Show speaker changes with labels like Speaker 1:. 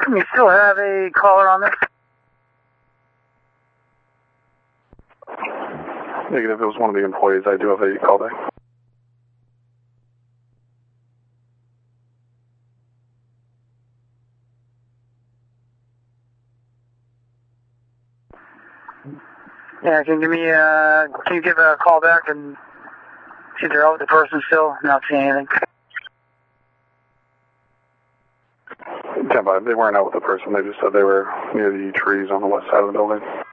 Speaker 1: You still have a caller on this?
Speaker 2: Negative, it was one of the employees. I do have a callback.
Speaker 1: Yeah, can you give a call back and see if they're out with the person still? Not seeing anything.
Speaker 2: 10-5, they weren't out with the person. They just said they were near the trees on the west side of the building.